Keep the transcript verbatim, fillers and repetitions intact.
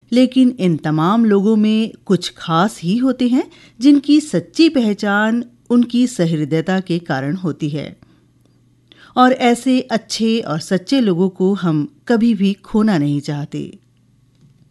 लेकिन इन तमाम लोगों में कुछ खास ही होते हैं जिनकी सच्ची पहचान उनकी सहृदयता के कारण होती है, और ऐसे अच्छे और सच्चे लोगों को हम कभी भी खोना नहीं चाहते।